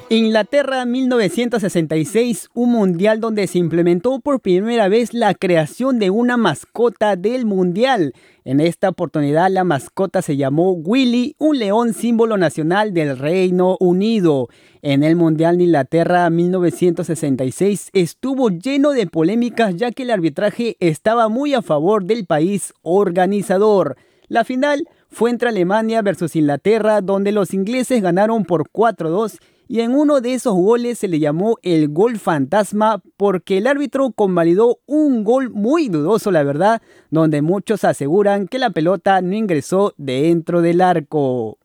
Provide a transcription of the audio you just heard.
Inglaterra 1966, un mundial donde se implementó por primera vez la creación de una mascota del mundial. En esta oportunidad la mascota se llamó Willy, un león símbolo nacional del Reino Unido. En el Mundial de Inglaterra 1966 estuvo lleno de polémicas ya que el arbitraje estaba muy a favor del país organizador. La final fue entre Alemania versus Inglaterra, donde los ingleses ganaron por 4-2 y en uno de esos goles se le llamó el gol fantasma porque el árbitro convalidó un gol muy dudoso, la verdad, donde muchos aseguran que la pelota no ingresó dentro del arco.